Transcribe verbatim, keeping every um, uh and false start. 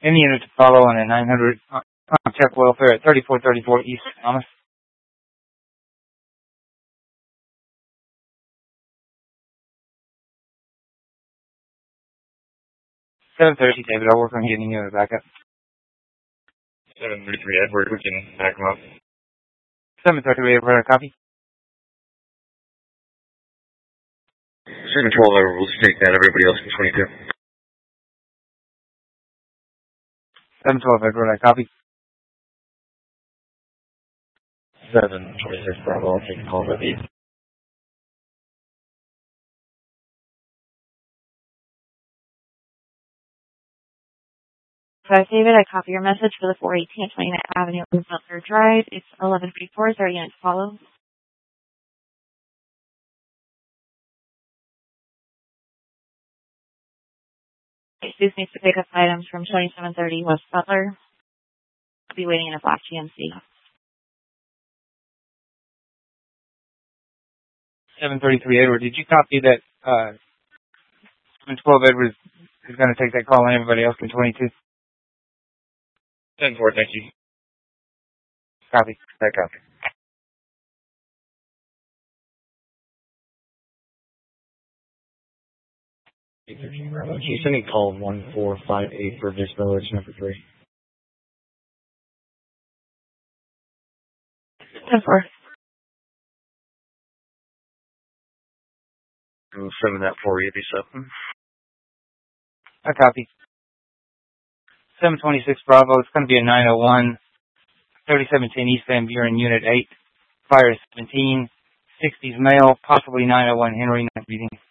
Any unit to follow on a nine hundred uh, check welfare at thirty-four thirty-four East Thomas. seven thirty, David. I'll work on getting you back up. seven thirty-three, Edward. We can back him up. seven thirty-three, Edward. Copy. seven twelve, Edward. We'll just take that. Everybody else can twenty-two. seven twelve, Edward. I copy. seven twenty-six, Bravo. I'll take a call by the So, David, I copy your message for the four eighteen twenty-ninth Avenue Butler Drive. It's eleven fifty-four. Is there a unit to follow? This needs to pick up items from twenty-seven thirty West Butler. I'll be waiting in a black G M C. seven thirty-three, Edward. Did you copy that uh, seven twelve, Edward is going to take that call and everybody else can twenty-two? ten four, thank you. Copy. That copy. eight thirteen, Bravo. Can you send me call one four five eight for Vic Village, number three? ten four. We'll send that for you, seven. I copy. seven twenty-six Bravo. It's going to be a nine oh one, thirty-seven ten East Van Buren, Unit eight. Fire is seventeen, sixties male, possibly nine oh one Henry, not reading.